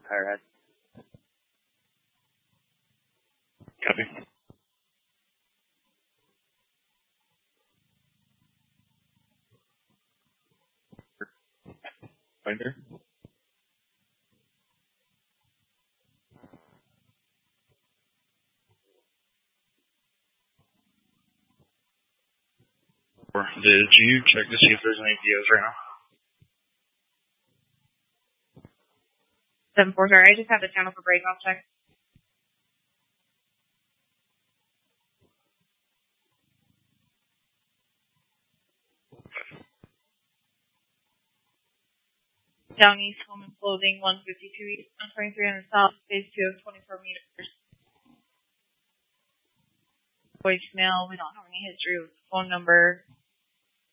tire head. Copy. Finder. Did you check to see if there's any POs right now? 7-4, sorry, I just have the channel for break. I'll check. Down east, home and clothing, 152 east, 123 on the south, phase 2 of 24 meters. Voicemail, we don't have any history with the phone number.